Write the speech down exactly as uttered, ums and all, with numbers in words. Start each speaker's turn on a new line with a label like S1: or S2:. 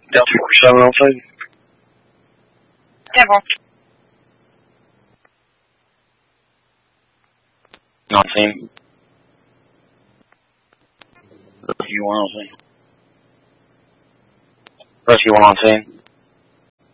S1: Delta four seven on two.
S2: Devil.
S1: nineteen. Rescue one on scene. Rescue one on scene.